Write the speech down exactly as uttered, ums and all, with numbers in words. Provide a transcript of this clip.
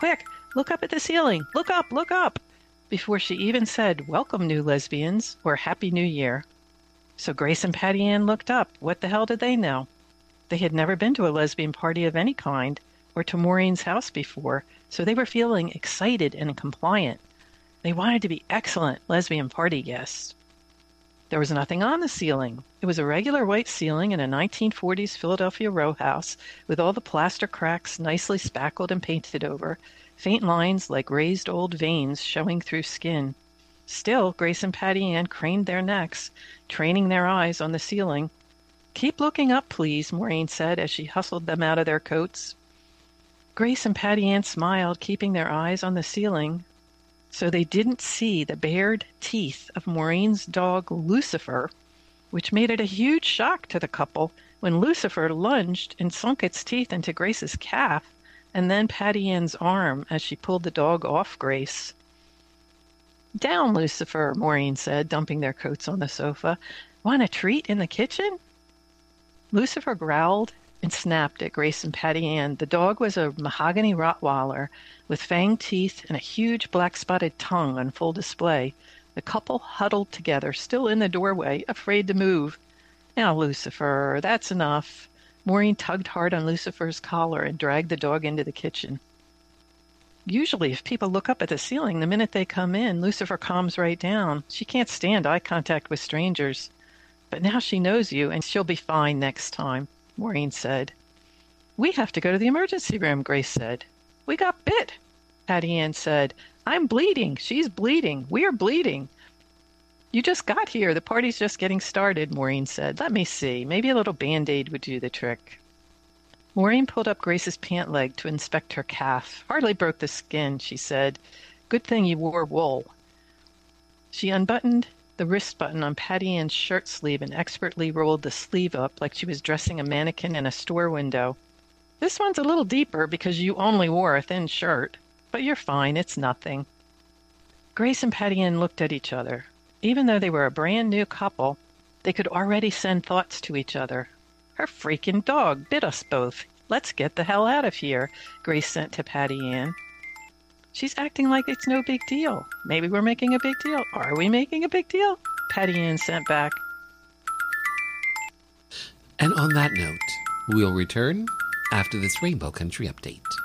quick, look up at the ceiling. Look up, look up, before she even said, welcome, new lesbians, or Happy New Year. So Grace and Patty Ann looked up. What the hell did they know? They had never been to a lesbian party of any kind, or to Maureen's house before, so they were feeling excited and compliant. They wanted to be excellent lesbian party guests. There was nothing on the ceiling. It was a regular white ceiling in a nineteen forties Philadelphia row house with all the plaster cracks nicely spackled and painted over, faint lines like raised old veins showing through skin. Still, Grace and Patty Ann craned their necks, training their eyes on the ceiling. Keep looking up, please, Maureen said as she hustled them out of their coats. Grace and Patty Ann smiled, keeping their eyes on the ceiling, so they didn't see the bared teeth of Maureen's dog, Lucifer, which made it a huge shock to the couple when Lucifer lunged and sunk its teeth into Grace's calf and then Patty Ann's arm as she pulled the dog off Grace. Down, Lucifer, Maureen said, dumping their coats on the sofa. Want a treat in the kitchen? Lucifer growled and snapped at Grace and Patty Ann. The dog was a mahogany Rottweiler with fanged teeth and a huge black-spotted tongue on full display. The couple huddled together, still in the doorway, afraid to move. Now, Lucifer, that's enough. Maureen tugged hard on Lucifer's collar and dragged the dog into the kitchen. Usually, if people look up at the ceiling the minute they come in, Lucifer calms right down. She can't stand eye contact with strangers. But now she knows you, and she'll be fine next time, Maureen said. We have to go to the emergency room, Grace said. We got bit, Patty Ann said. I'm bleeding. She's bleeding. We're bleeding. You just got here. The party's just getting started, Maureen said. Let me see. Maybe a little Band-Aid would do the trick. Maureen pulled up Grace's pant leg to inspect her calf. Hardly broke the skin, she said. Good thing you wore wool. She unbuttoned the wrist button on Patty Ann's shirt sleeve and expertly rolled the sleeve up like she was dressing a mannequin in a store window. This one's a little deeper because you only wore a thin shirt, but you're fine. It's nothing. Grace and Patty Ann looked at each other. Even though they were a brand new couple, they could already send thoughts to each other. Her freaking dog bit us both. Let's get the hell out of here, Grace sent to Patty Ann. She's acting like it's no big deal. Maybe we're making a big deal. Are we making a big deal? Patty Ann sent back. And on that note, we'll return after this Rainbow Country update.